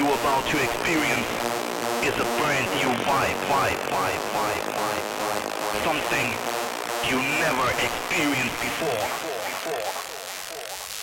you about to experience is a brand new vibe. Something you never experienced before.